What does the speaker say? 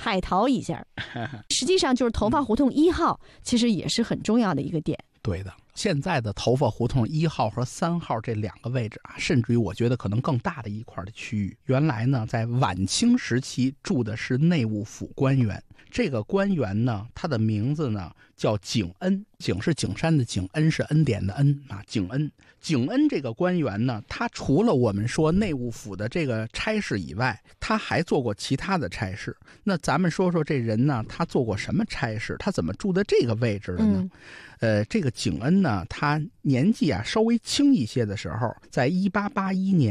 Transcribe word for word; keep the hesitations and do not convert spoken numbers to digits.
海淘一下。实际上就是头发胡同一号，其实也是很重要的一个点。 对的，现在的头发胡同一号和三号这两个位置啊，甚至于我觉得可能更大的一块的区域，原来呢在晚清时期住的是内务府官员。这个官员呢，他的名字呢叫景恩，景是景山的景，恩是恩典的恩啊，景恩。景恩这个官员呢，他除了我们说内务府的这个差事以外，他还做过其他的差事。那咱们说说这人呢，他做过什么差事？他怎么住在这个位置的呢？嗯、呃，这个景恩呢，他年纪啊稍微轻一些的时候，在一八八一年。